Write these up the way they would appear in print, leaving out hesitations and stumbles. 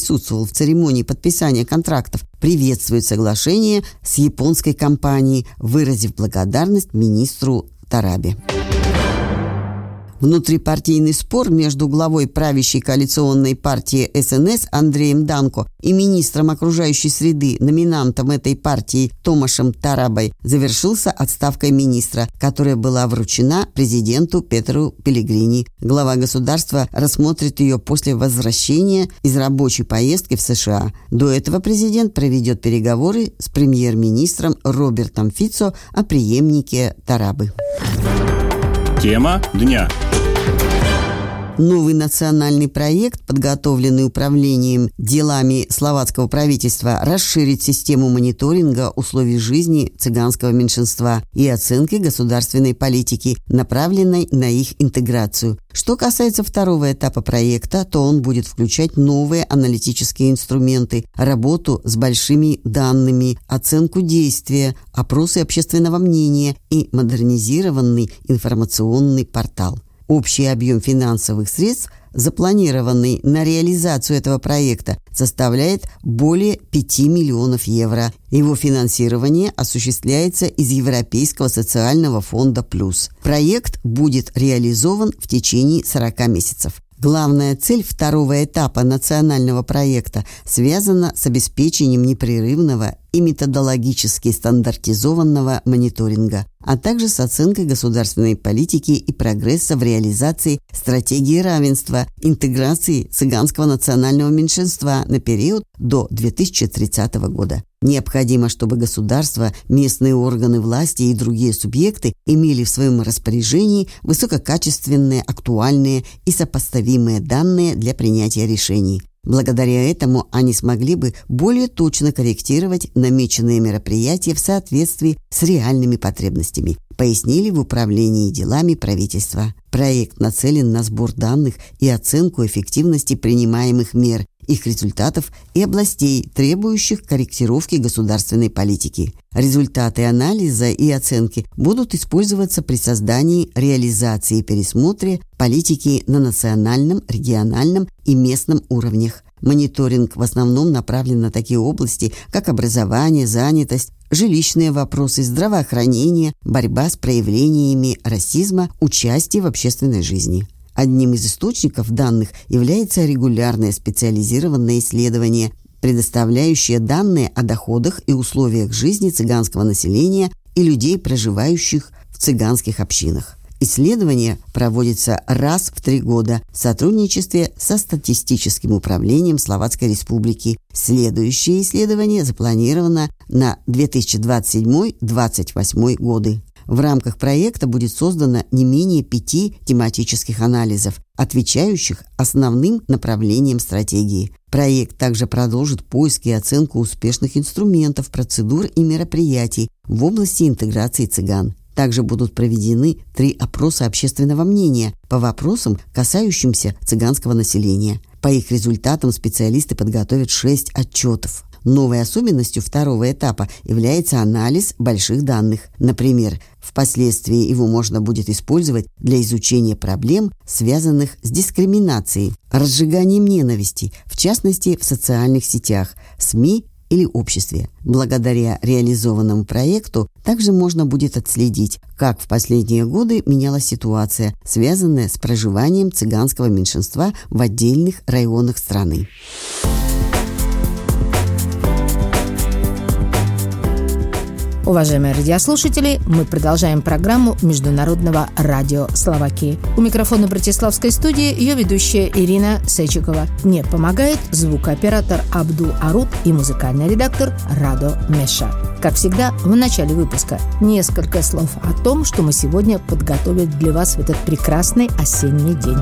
присутствовал в церемонии подписания контрактов, приветствует соглашение с японской компанией, выразив благодарность министру Тарабе. Внутрипартийный спор между главой правящей коалиционной партии СНС Андреем Данко и министром окружающей среды, номинантом этой партии Томашем Тарабой, завершился отставкой министра, которая была вручена президенту Петру Пеллегрини. Глава государства рассмотрит ее после возвращения из рабочей поездки в США. До этого президент проведет переговоры с премьер-министром Робертом Фицо о преемнике Тарабы. Тема дня. Новый национальный проект, подготовленный управлением делами словацкого правительства, расширит систему мониторинга условий жизни цыганского меньшинства и оценки государственной политики, направленной на их интеграцию. Что касается второго этапа проекта, то он будет включать новые аналитические инструменты, работу с большими данными, оценку действия, опросы общественного мнения и модернизированный информационный портал. Общий объем финансовых средств, запланированный на реализацию этого проекта, составляет более 5 миллионов евро. Его финансирование осуществляется из Европейского социального фонда «Плюс». Проект будет реализован в течение 40 месяцев. Главная цель второго этапа национального проекта связана с обеспечением непрерывного и методологически стандартизованного мониторинга, а также с оценкой государственной политики и прогресса в реализации стратегии равенства, интеграции цыганского национального меньшинства на период до 2030 года. Необходимо, чтобы государство, местные органы власти и другие субъекты имели в своем распоряжении высококачественные, актуальные и сопоставимые данные для принятия решений. Благодаря этому они смогли бы более точно корректировать намеченные мероприятия в соответствии с реальными потребностями, пояснили в Управлении делами правительства. Проект нацелен на сбор данных и оценку эффективности принимаемых мер, их результатов и областей, требующих корректировки государственной политики. Результаты анализа и оценки будут использоваться при создании, реализации и пересмотре политики на национальном, региональном и местном уровнях. Мониторинг в основном направлен на такие области, как образование, занятость, жилищные вопросы, здравоохранение, борьба с проявлениями расизма, участие в общественной жизни. Одним из источников данных является регулярное специализированное исследование, предоставляющее данные о доходах и условиях жизни цыганского населения и людей, проживающих в цыганских общинах. Исследование проводится раз в 3 года в сотрудничестве со Статистическим управлением Словацкой Республики. Следующее исследование запланировано на 2027-2028 годы. В рамках проекта будет создано не менее 5 тематических анализов, отвечающих основным направлениям стратегии. Проект также продолжит поиск и оценку успешных инструментов, процедур и мероприятий в области интеграции цыган. Также будут проведены 3 опроса общественного мнения по вопросам, касающимся цыганского населения. По их результатам специалисты подготовят 6 отчетов. Новой особенностью второго этапа является анализ больших данных. Например, впоследствии его можно будет использовать для изучения проблем, связанных с дискриминацией, разжиганием ненависти, в частности в социальных сетях, СМИ или обществе. Благодаря реализованному проекту также можно будет отследить, как в последние годы менялась ситуация, связанная с проживанием цыганского меньшинства в отдельных районах страны. Уважаемые радиослушатели, мы продолжаем программу Международного радио Словакии. У микрофона Братиславской студии ее ведущая Ирина Сечикова. Мне помогает звукооператор Абдул Арут и музыкальный редактор Радо Меша. Как всегда, в начале выпуска несколько слов о том, что мы сегодня подготовили для вас в этот прекрасный осенний день.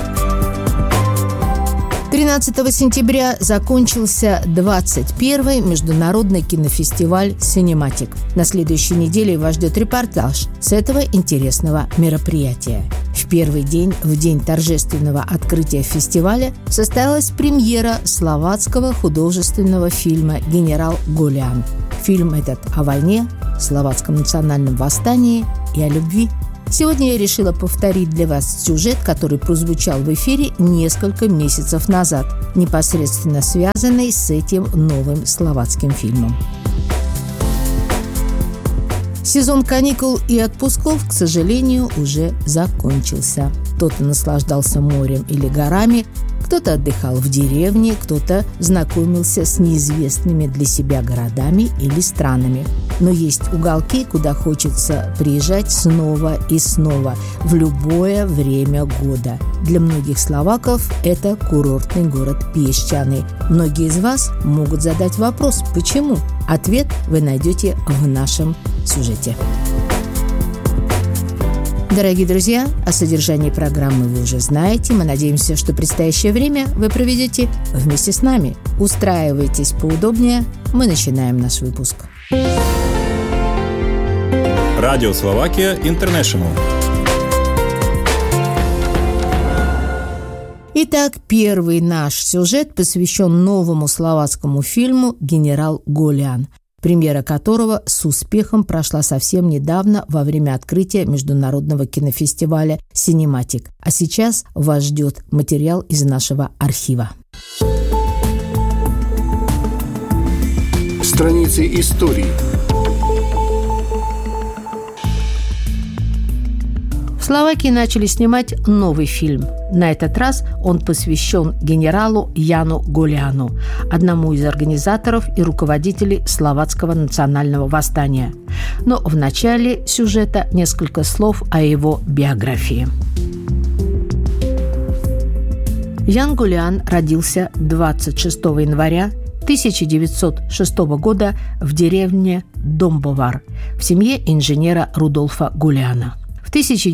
13 сентября закончился 21-й международный кинофестиваль «Синематик». На следующей неделе вас ждет репортаж с этого интересного мероприятия. В первый день, в день торжественного открытия фестиваля, состоялась премьера словацкого художественного фильма «Генерал Голиан». Фильм этот о войне, словацком национальном восстании и о любви. Сегодня я решила повторить для вас сюжет, который прозвучал в эфире несколько месяцев назад, непосредственно связанный с этим новым словацким фильмом. Сезон каникул и отпусков, к сожалению, уже закончился. Кто-то наслаждался морем или горами, кто-то отдыхал в деревне, кто-то знакомился с неизвестными для себя городами или странами. Но есть уголки, куда хочется приезжать снова и снова, в любое время года. Для многих словаков это курортный город Песчаный. Многие из вас могут задать вопрос «почему?». Ответ вы найдете в нашем сюжете. Дорогие друзья, о содержании программы вы уже знаете. Мы надеемся, что предстоящее время вы проведете вместе с нами. Устраивайтесь поудобнее. Мы начинаем наш выпуск. Радио Словакия Интернешнл. Итак, первый наш сюжет посвящен новому словацкому фильму «Генерал Голиан», премьера которого с успехом прошла совсем недавно во время открытия международного кинофестиваля «Синематик». А сейчас вас ждет материал из нашего архива. Страницы истории. В Словакии начали снимать новый фильм. На этот раз он посвящен генералу Яну Голиану, одному из организаторов и руководителей словацкого национального восстания. Но в начале сюжета несколько слов о его биографии. Ян Голиан родился 26 января 1906 года в деревне Домбовар в семье инженера Рудольфа Голиана. В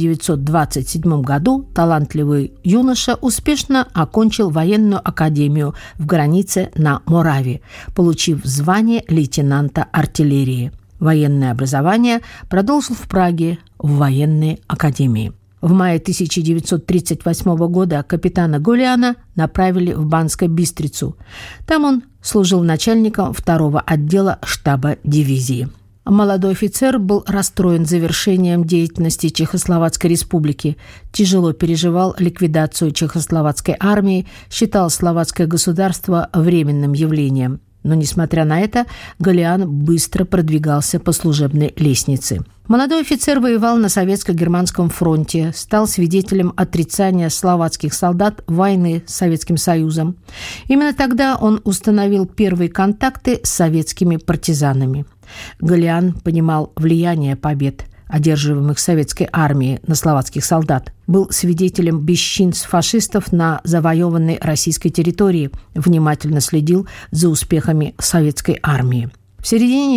1927 году талантливый юноша успешно окончил военную академию в границе на Мораве, получив звание лейтенанта артиллерии. Военное образование продолжил в Праге в военной академии. В мае 1938 года капитана Голиана направили в Банско-Бистрицу. Там он служил начальником 2-го отдела штаба дивизии. Молодой офицер был расстроен завершением деятельности Чехословацкой республики, тяжело переживал ликвидацию Чехословацкой армии, считал словацкое государство временным явлением. Но, несмотря на это, Голиан быстро продвигался по служебной лестнице. Молодой офицер воевал на Советско-Германском фронте, стал свидетелем отрицания словацких солдат войны с Советским Союзом. Именно тогда он установил первые контакты с советскими партизанами. Голиан понимал влияние побед, одерживаемых советской армией на словацких солдат, был свидетелем бесчинств фашистов на завоеванной российской территории, внимательно следил за успехами советской армии. В середине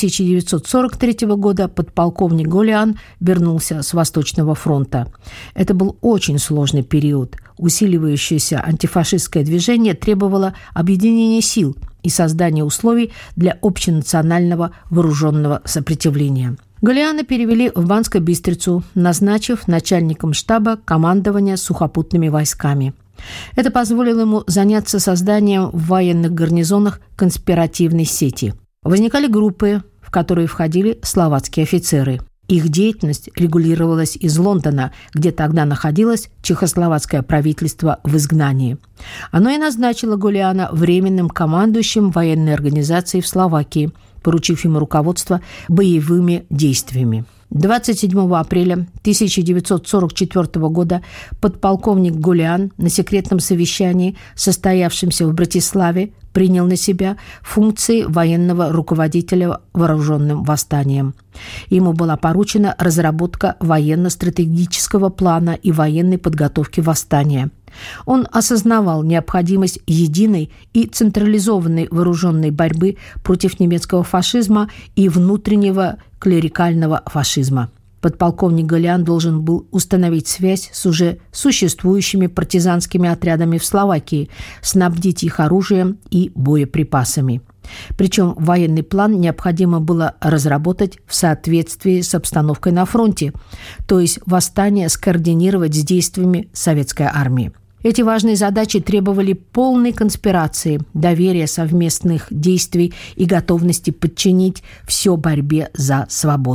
1943 года подполковник Голиан вернулся с Восточного фронта. Это был очень сложный период. Усиливающееся антифашистское движение требовало объединения сил и создания условий для общенационального вооруженного сопротивления. Голиана перевели в Банско-Бистрицу, назначив начальником штаба командования сухопутными войсками. Это позволило ему заняться созданием в военных гарнизонах конспиративной сети. Возникали группы, в которые входили словацкие офицеры. Их деятельность регулировалась из Лондона, где тогда находилось чехословацкое правительство в изгнании. Оно и назначило Голиана временным командующим военной организацией в Словакии, поручив ему руководство боевыми действиями. 27 апреля 1944 года подполковник Голиан на секретном совещании, состоявшемся в Братиславе, принял на себя функции военного руководителя вооруженным восстанием. Ему была поручена разработка военно-стратегического плана и военной подготовки восстания. Он осознавал необходимость единой и централизованной вооруженной борьбы против немецкого фашизма и внутреннего клерикального фашизма. Подполковник Голиан должен был установить связь с уже существующими партизанскими отрядами в Словакии, снабдить их оружием и боеприпасами. Причем военный план необходимо было разработать в соответствии с обстановкой на фронте, то есть восстание скоординировать с действиями советской армии. Эти важные задачи требовали полной конспирации, доверия, совместных действий и готовности подчинить все борьбе за свободу.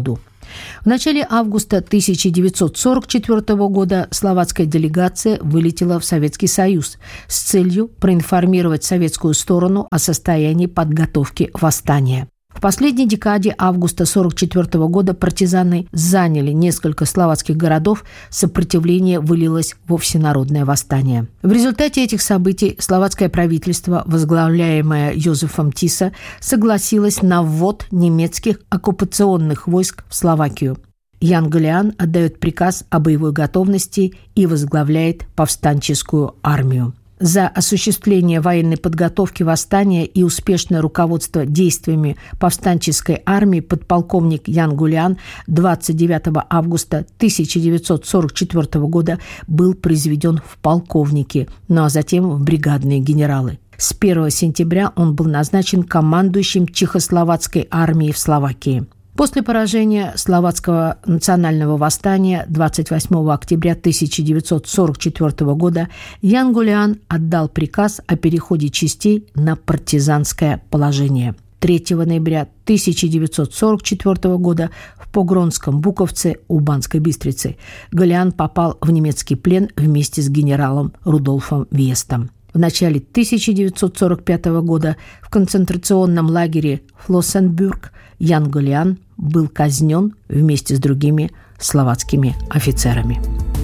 В начале августа 1944 года словацкая делегация вылетела в Советский Союз с целью проинформировать советскую сторону о состоянии подготовки восстания. В последней декаде августа 1944 года партизаны заняли несколько словацких городов, сопротивление вылилось во всенародное восстание. В результате этих событий словацкое правительство, возглавляемое Йозефом Тиса, согласилось на ввод немецких оккупационных войск в Словакию. Ян Голиан отдает приказ о боевой готовности и возглавляет повстанческую армию. За осуществление военной подготовки восстания и успешное руководство действиями повстанческой армии подполковник Ян Голиан 29 августа 1944 года был произведен в полковники, ну а затем в бригадные генералы. С 1 сентября он был назначен командующим Чехословацкой армией в Словакии. После поражения словацкого национального восстания 28 октября 1944 года Ян Голиан отдал приказ о переходе частей на партизанское положение. 3 ноября 1944 года в Погронском Буковце у Банской Бистрицы Голиан попал в немецкий плен вместе с генералом Рудольфом Вестом. В начале 1945 года в концентрационном лагере Флоссенбюрг Ян Голиан был казнен вместе с другими словацкими офицерами.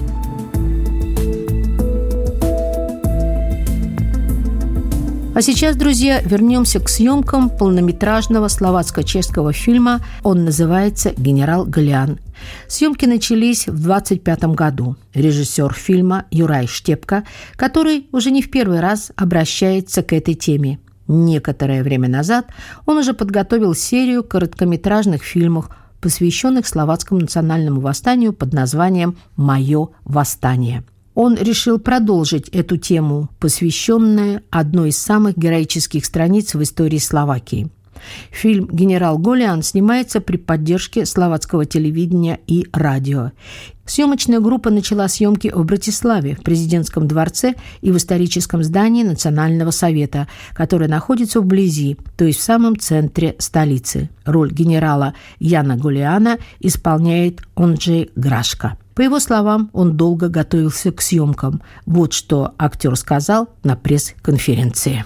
А сейчас, друзья, вернемся к съемкам полнометражного словацко-чешского фильма. Он называется «Генерал Голиан». Съемки начались в 1925 году. Режиссер фильма Юрай Штепка, который уже не в первый раз обращается к этой теме. Некоторое время назад он уже подготовил серию короткометражных фильмов, посвященных словацкому национальному восстанию под названием «Мое восстание». Он решил продолжить эту тему, посвященную одной из самых героических страниц в истории Словакии. Фильм «Генерал Голиан» снимается при поддержке словацкого телевидения и радио. Съемочная группа начала съемки в Братиславе, в президентском дворце и в историческом здании Национального совета, которое находится вблизи, то есть в самом центре столицы. Роль генерала Яна Голиана исполняет Онджей Грашка. По его словам, он долго готовился к съемкам. Вот что актер сказал на пресс-конференции.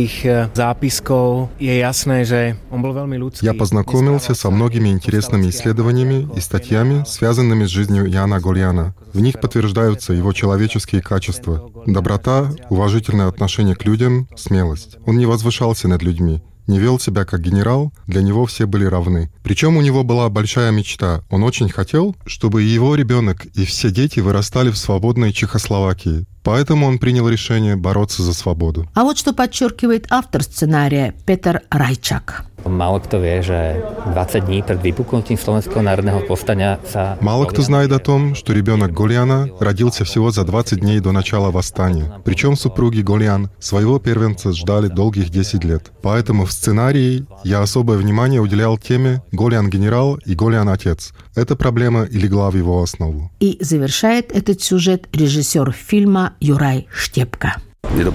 Я познакомился со многими интересными исследованиями и статьями, связанными с жизнью Яна Голиана. В них подтверждаются его человеческие качества: доброта, уважительное отношение к людям, смелость. Он не возвышался над людьми, не вел себя как генерал, для него все были равны. Причем у него была большая мечта. Он очень хотел, чтобы его ребенок и все дети вырастали в свободной Чехословакии. Поэтому он принял решение бороться за свободу. А вот что подчеркивает автор сценария Петр Райчак. Мало кто знает о том, что ребенок Голиана родился всего за 20 дней до начала восстания. Причем супруги Голиан своего первенца ждали долгих 10 лет. Поэтому в сценарии я особое внимание уделял теме «Голиан-генерал» и «Голиан-отец». Эта проблема и легла в его основу. И завершает этот сюжет режиссер фильма Юрай Штепка. Это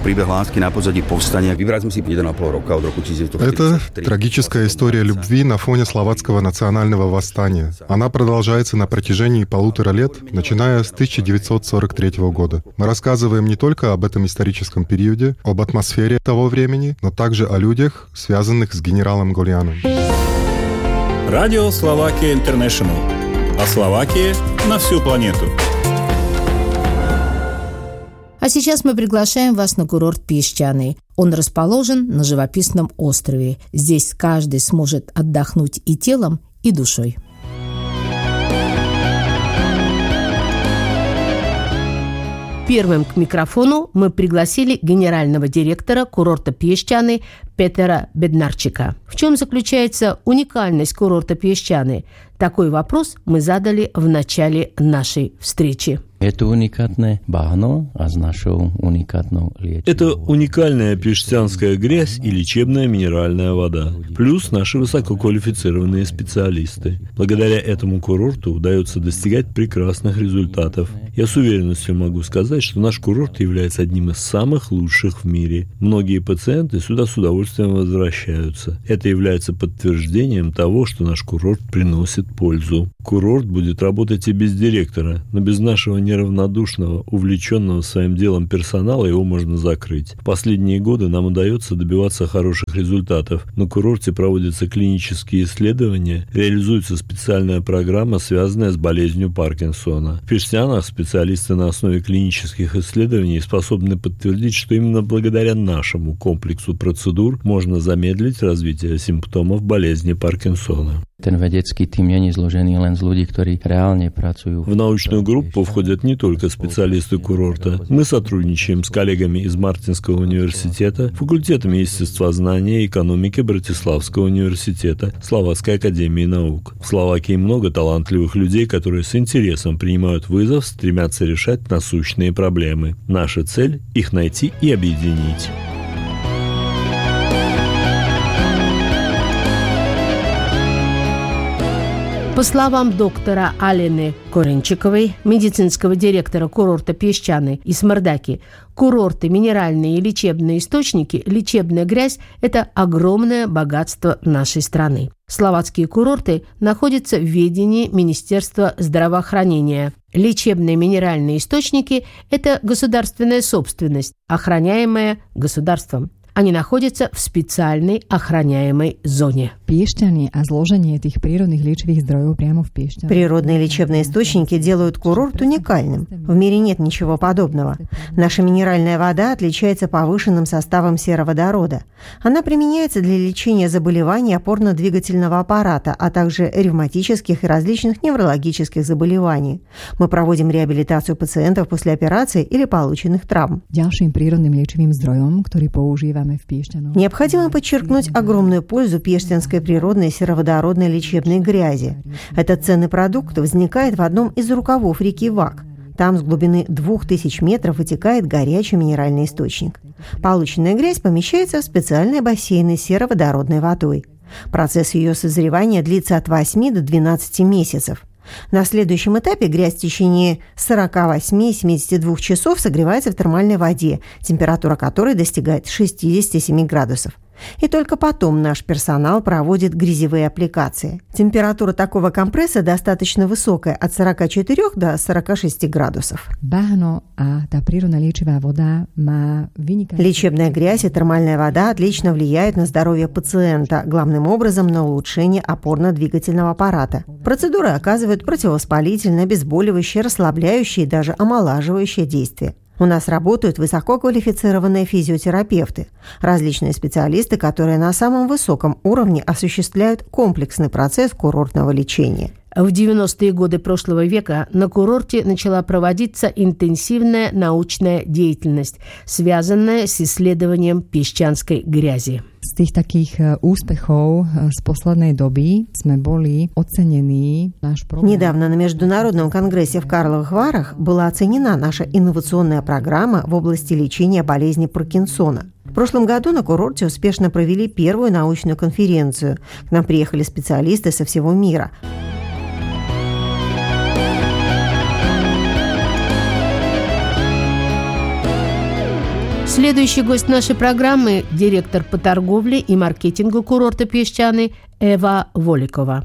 трагическая история любви на фоне словацкого национального восстания. Она продолжается на протяжении 1,5 лет, начиная с 1943 года. Мы рассказываем не только об этом историческом периоде, об атмосфере того времени, но также о людях, связанных с генералом Голианом. Радио Словакия Интернешнл. О Словакии на всю планету. А сейчас мы приглашаем вас на курорт Песчаный. Он расположен на живописном острове. Здесь каждый сможет отдохнуть и телом, и душой. Первым к микрофону мы пригласили генерального директора курорта Песчаный Петера Беднарчика. В чем заключается уникальность курорта Песчаный? Такой вопрос мы задали в начале нашей встречи. Это уникальное багно, а с нашего уникального лечения. Это уникальная пиштянская грязь и лечебная минеральная вода. Плюс наши высококвалифицированные специалисты. Благодаря этому курорту удается достигать прекрасных результатов. Я с уверенностью могу сказать, что наш курорт является одним из самых лучших в мире. Многие пациенты сюда с удовольствием возвращаются. Это является подтверждением того, что наш курорт приносит пользу. Курорт будет работать и без директора, но без нашего неравнодушного, увлеченного своим делом персонала его можно закрыть. В последние годы нам удается добиваться хороших результатов. На курорте проводятся клинические исследования, реализуется специальная программа, связанная с болезнью Паркинсона. В Пиштянах специалисты на основе клинических исследований способны подтвердить, что именно благодаря нашему комплексу процедур можно замедлить развитие симптомов болезни Паркинсона. Ten vedecký tím nie je zložený len z ľudí, ktorí reálne pracujú. В научную группу входят не только специалисты курорта. Мы сотрудничаем с коллегами из Мартинского университета, факультетами естествознания и экономики Братиславского университета, Словацкой академии наук. В Словакии много талантливых людей, которые с интересом принимают вызов, стремятся решать насущные проблемы. Наша цель – их найти и объединить. По словам доктора Алены Коренчиковой, медицинского директора курорта Песчаны и Смардаки, курорты, минеральные и лечебные источники, лечебная грязь – это огромное богатство нашей страны. Словацкие курорты находятся в ведении Министерства здравоохранения. Лечебные минеральные источники – это государственная собственность, охраняемая государством. Они находятся в специальной охраняемой зоне. Piešťany a zloženie tých prírodných liečivých zdrojov прямо в Piešťanoch. Природные лечебные источники делают курорт уникальным. В мире нет ничего подобного. Наша минеральная вода отличается повышенным составом сероводорода. Она применяется для лечения заболеваний опорно-двигательного аппарата, а также ревматических и различных неврологических заболеваний. Мы проводим реабилитацию пациентов после операции или полученных травм. Ďalším prírodným liečivým zdrojom, ktorý používame v Piešťanoch. Необходимо подчеркнуть огромную пользу пештянской природной сероводородной лечебной грязи. Этот ценный продукт возникает в одном из рукавов реки Вак. Там с глубины 2000 метров вытекает горячий минеральный источник. Полученная грязь помещается в специальные бассейны с сероводородной водой. Процесс ее созревания длится от 8 до 12 месяцев. На следующем этапе грязь в течение 48-72 часов согревается в термальной воде, температура которой достигает 67 градусов. И только потом наш персонал проводит грязевые аппликации. Температура такого компресса достаточно высокая, от 44 до 46 градусов. Лечебная грязь и термальная вода отлично влияют на здоровье пациента, главным образом на улучшение опорно-двигательного аппарата. Процедуры оказывают противовоспалительное, обезболивающее, расслабляющее и даже омолаживающее действие. У нас работают высококвалифицированные физиотерапевты, различные специалисты, которые на самом высоком уровне осуществляют комплексный процесс курортного лечения. В 90-е годы прошлого века на курорте начала проводиться интенсивная научная деятельность, связанная с исследованием песчанской грязи. Z tých takých úspechov z poslednej doby sme boli ocenení. Недавно на Международном конгрессе в Карловых Варах была оценена наша инновационная программа в области лечения болезни Паркинсона. В прошлом году на курорте успешно провели первую научную конференцию. К нам приехали специалисты со всего мира. Следующий гость нашей программы – директор по торговле и маркетингу курорта Песчаны Ева Воликова.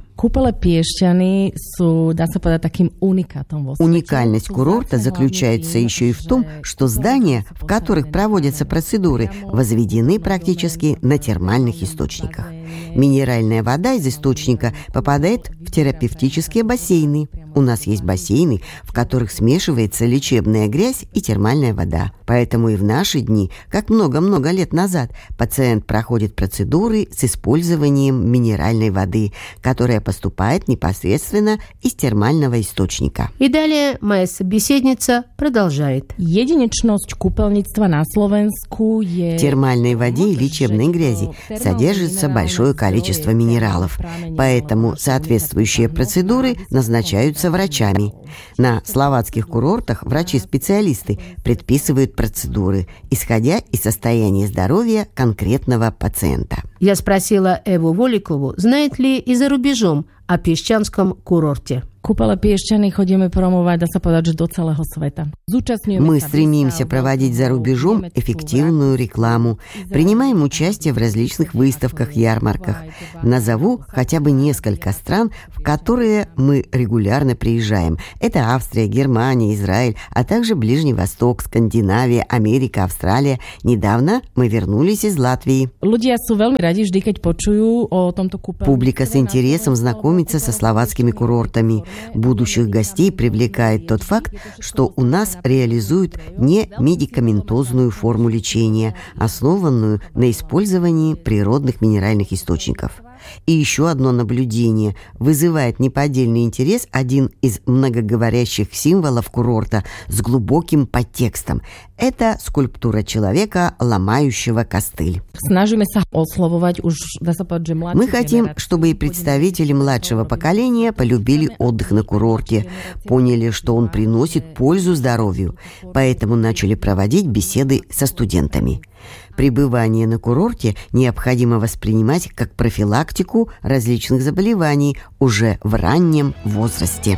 Уникальность курорта заключается еще и в том, что здания, в которых проводятся процедуры, возведены практически на термальных источниках. Минеральная вода из источника попадает в терапевтические бассейны. У нас есть бассейны, в которых смешивается лечебная грязь и термальная вода. Поэтому и в наши дни, как много-много лет назад, пациент проходит процедуры с использованием минеральной минеральной воды, которая поступает непосредственно из термального источника. И далее моя собеседница продолжает. Jedinečnosť kúpeľníctva na Slovensku je... В термальной воде и лечебной грязи содержится большое количество минералов, поэтому соответствующие процедуры назначаются врачами. На словацких курортах врачи-специалисты предписывают процедуры, исходя из состояния здоровья конкретного пациента. Я спросила Эву Воликову, знает ли и за рубежом о Piešťanskom курорте. Kúpele Piešťany chodíme promovať, dá sa povedať, že do celého sveta. Мы стремимся проводить за рубежом эффективную рекламу, принимаем участие в различных выставках, ярмарках. Назову хотя бы несколько стран, в которые мы регулярно приезжаем. Это Австрия, Германия, Израиль, а также Ближний Восток, Скандинавия, Америка, Австралия. Недавно мы вернулись из Латвии. Ľudia sú veľmi radi vždy, keď počujú o tomto kúpeľníctve. Публика с интересом знакомится со словацкими курортами. Будущих гостей привлекает тот факт, что у нас реализуют не медикаментозную форму лечения, основанную на использовании природных минеральных источников. И еще одно наблюдение. Вызывает неподдельный интерес один из многоговорящих символов курорта с глубоким подтекстом. Это скульптура человека, ломающего костыль. Мы хотим, чтобы и представители младшего поколения полюбили отдых на курорте, поняли, что он приносит пользу здоровью, поэтому начали проводить беседы со студентами. Пребывание на курорте необходимо воспринимать как профилактику различных заболеваний уже в раннем возрасте.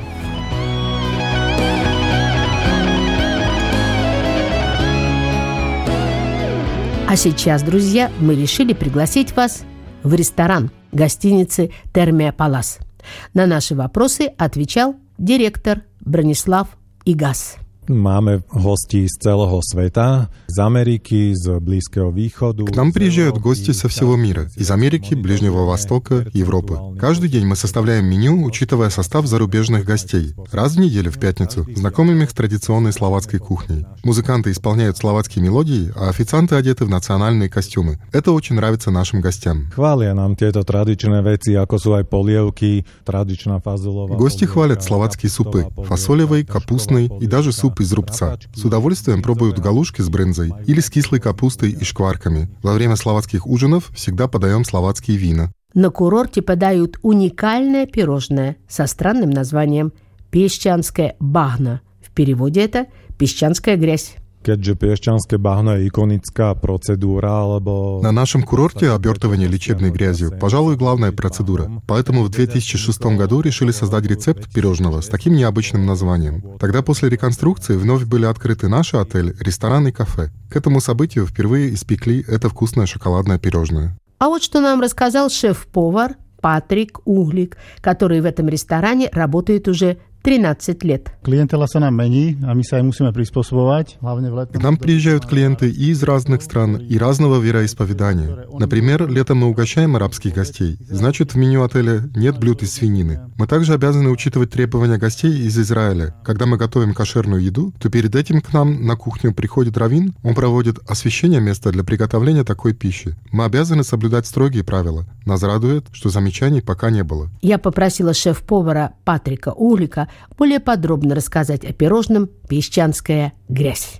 А сейчас, друзья, мы решили пригласить вас в ресторан гостиницы «Термия Палас». На наши вопросы отвечал директор Бронислав Игас. Máme hostí z celého sveta, z Ameriky, z Близкого Východu. К нам приезжают гости со всего мира, из Америки, Ближнего Востока, Европы. Каждый день мы составляем меню, учитывая состав зарубежных гостей. Раз в неделю, в пятницу, знакомим их с традиционной словацкой кухней. Музыканты исполняют словацкие мелодии, а официанты одеты в национальные костюмы. Это очень нравится нашим гостям. Хваlia nám tieto tradičné veci, ako sú aj polievky, tradičná fazulová. Гости хвалят словацкие супы, фасолевый, капустный и даже суп из рубца. С удовольствием пробуют галушки с брынзой или с кислой капустой и шкварками. Во время словацких ужинов всегда подаем словацкие вина. На курорте подают уникальное пирожное со странным названием «Piešťanské bahno». В переводе это «песчанская грязь». Keďže piešťanské bahno je ikonická procedúra, alebo... На нашем курорте обертывание лечебной грязью, пожалуй, главная процедура. Поэтому в 2006 году решили создать рецепт пирожного с таким необычным названием. Тогда после реконструкции вновь были открыты наши отель, ресторан и кафе. К этому событию впервые испекли это вкусное шоколадное пирожное. А вот что нам рассказал шеф-повар Патрик Углик, который в этом ресторане работает уже 13 лет. Klientela sa nám mení a my sa aj musíme prispôsobovať, hlavne v letnom. К нам приезжают клиенты и из разных стран, и разного вероисповедания. Например, летом мы угощаем арабских гостей. Значит, в меню отеля нет блюд из свинины. Мы также обязаны учитывать требования гостей из Израиля. Когда мы готовим кошерную еду, то перед этим к нам на кухню приходит раввин, он проводит освящение места для приготовления такой пищи. Мы обязаны соблюдать строгие правила. Нас радует, что замечаний пока не было. Я попросила шеф-повара Патрика Углика более подробно рассказать о пирожном «Piešťanská грязь».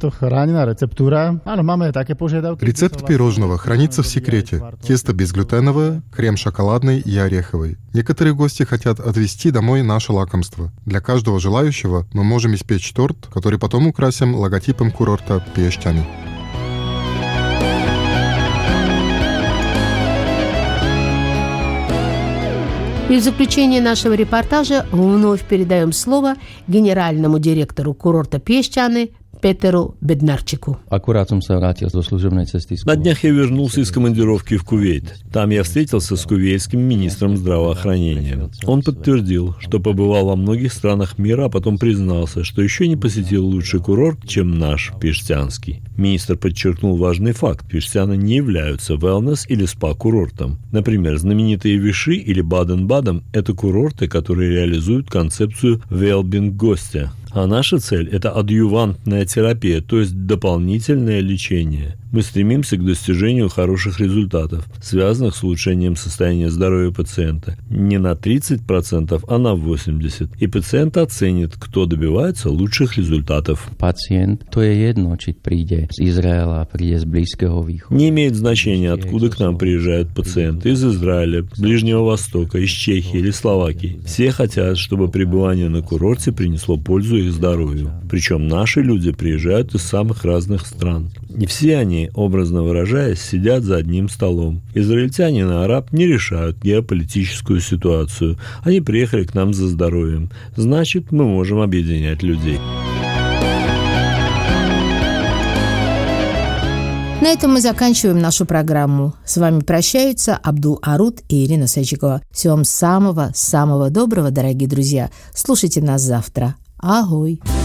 Рецепт пирожного хранится в секрете. Тесто безглютеновое, крем шоколадный и ореховый. Некоторые гости хотят отвезти домой наше лакомство. Для каждого желающего мы можем испечь торт, который потом украсим логотипом курорта Piešťany. И в заключение нашего репортажа вновь передаем слово генеральному директору курорта Piešťany Петеру Беднарчику. На днях я вернулся из командировки в Кувейт. Там я встретился с кувейтским министром здравоохранения. Он подтвердил, что побывал во многих странах мира, а потом признался, что еще не посетил лучший курорт, чем наш, Piešťanский. Министр подчеркнул важный факт. Piešťany не являются wellness или спа-курортом. Например, знаменитые Виши или Баден-Баден – это курорты, которые реализуют концепцию well-being гостя. А наша цель – это адъювантная терапия, то есть дополнительное лечение. Мы стремимся к достижению хороших результатов, связанных с улучшением состояния здоровья пациента. Не на 30%, а на 80%. И пациент оценит, кто добивается лучших результатов. Пациент, то je jedno, či príde z Izraela, príde z Blízkeho východu. Не имеет значения, откуда к нам приезжают пациенты. Из Израиля, Ближнего Востока, из Чехии или Словакии. Все хотят, чтобы пребывание на курорте принесло пользу их здоровью. Причем наши люди приезжают из самых разных стран. И все они, образно выражаясь, сидят за одним столом. Израильтянин и араб не решают геополитическую ситуацию. Они приехали к нам за здоровьем. Значит, мы можем объединять людей. На этом мы заканчиваем нашу программу. С вами прощаются Абдул Аруд и Ирина Сечикова. Всего вам самого-самого доброго, дорогие друзья. Слушайте нас завтра. Агой!